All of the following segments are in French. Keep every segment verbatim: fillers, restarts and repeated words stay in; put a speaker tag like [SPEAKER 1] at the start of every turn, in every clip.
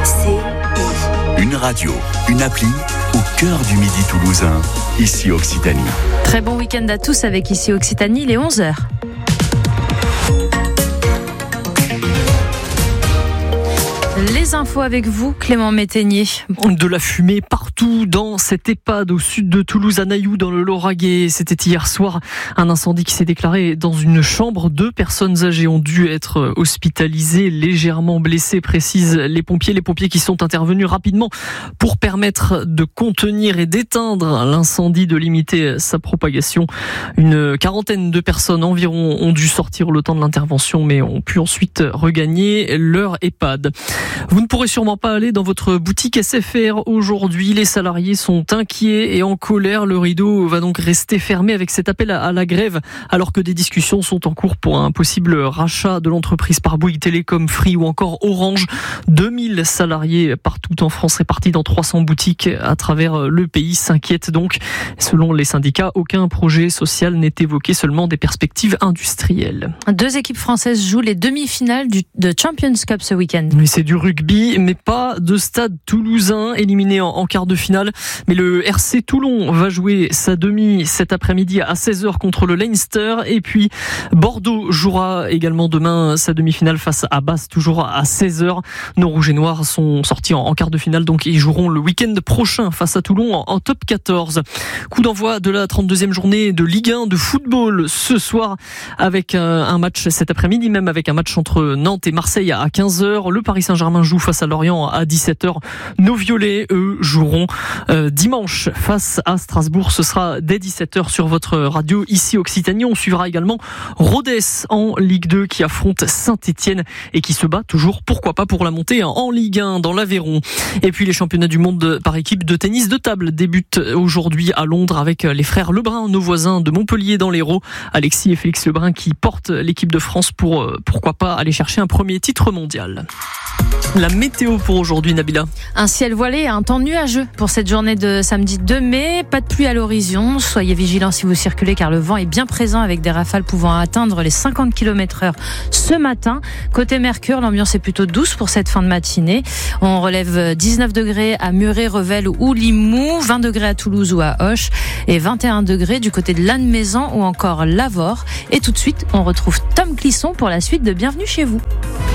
[SPEAKER 1] C I.
[SPEAKER 2] Une radio, une appli au cœur du Midi toulousain, ici Occitanie.
[SPEAKER 3] Très bon week-end à tous avec ici Occitanie, il est onze heures. Les infos avec vous, Clément Métainier.
[SPEAKER 4] De la fumée partout dans cette EHPAD au sud de Toulouse, à Nailloux, dans le Lauragais. C'était hier soir un incendie qui s'est déclaré dans une chambre. Deux personnes âgées ont dû être hospitalisées, légèrement blessées, précisent les pompiers. Les pompiers qui sont intervenus rapidement pour permettre de contenir et d'éteindre l'incendie, de limiter sa propagation. Une quarantaine de personnes environ ont dû sortir le temps de l'intervention, mais ont pu ensuite regagner leur EHPAD. Vous ne pourrez sûrement pas aller dans votre boutique S F R aujourd'hui. Les salariés sont inquiets et en colère. Le rideau va donc rester fermé avec cet appel à la grève, alors que des discussions sont en cours pour un possible rachat de l'entreprise par Bouygues Télécom, Free ou encore Orange. deux mille salariés partout en France répartis dans trois cents boutiques à travers le pays s'inquiètent donc. Selon les syndicats, aucun projet social n'est évoqué, seulement des perspectives industrielles.
[SPEAKER 3] Deux équipes françaises jouent les demi-finales du, de Champions Cup ce week-end.
[SPEAKER 4] Mais c'est du rugby, mais pas de Stade Toulousain éliminé en, en quart de finale. Mais le R C Toulon va jouer sa demi cet après-midi à seize heures contre le Leinster. Et puis Bordeaux jouera également demain sa demi-finale face à Basse, toujours à seize heures. Nos rouges et noirs sont sortis en, en quart de finale, donc ils joueront le week-end prochain face à Toulon en, en top quatorze. Coup d'envoi de la trente-deuxième journée de Ligue un de football ce soir avec un, un match cet après-midi, même avec un match entre Nantes et Marseille à quinze heures. Le Paris Saint-Germain joue face à Lorient à dix-sept heures. Nos violets, eux, joueront euh, dimanche face à Strasbourg. Ce sera dès dix-sept heures sur votre radio ici Occitanie. On suivra également Rodez en Ligue deux qui affronte Saint-Etienne et qui se bat toujours, pourquoi pas, pour la montée en Ligue un dans l'Aveyron. Et puis les championnats du monde par équipe de tennis de table débutent aujourd'hui à Londres avec les frères Lebrun, nos voisins de Montpellier dans l'Hérault. Alexis et Félix Lebrun qui portent l'équipe de France pour, pourquoi pas, aller chercher un premier titre mondial. La météo pour aujourd'hui, Nabila.
[SPEAKER 3] Un ciel voilé et un temps nuageux pour cette journée de samedi deux mai. Pas de pluie à l'horizon. Soyez vigilants si vous circulez car le vent est bien présent avec des rafales pouvant atteindre les cinquante kilomètres heure ce matin. Côté Mercure, l'ambiance est plutôt douce pour cette fin de matinée. On relève dix-neuf degrés à Muret, Revel ou Limoux, vingt degrés à Toulouse ou à Auch et vingt et un degrés du côté de Lannemezan ou encore Lavore. Et tout de suite, on retrouve Tom Clisson pour la suite de Bienvenue chez vous.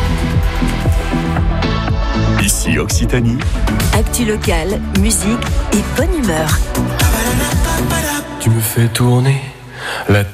[SPEAKER 2] Ici Occitanie.
[SPEAKER 1] Actu locale, musique et bonne humeur.
[SPEAKER 5] Tu me fais tourner la